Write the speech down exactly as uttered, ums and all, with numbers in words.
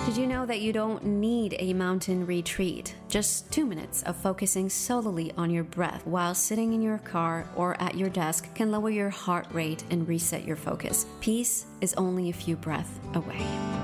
Did you know that you don't need a mountain retreat? Just two minutes of focusing solely on your breath while sitting in your car or at your desk can lower your heart rate and reset your focus. Peace is only a few breaths away.